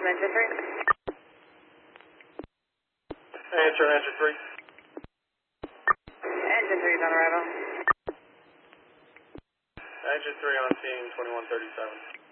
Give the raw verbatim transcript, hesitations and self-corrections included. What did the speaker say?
from engine three. Answer, answer three. Engine three is on arrival. Engine three on scene, twenty-one thirty-seven.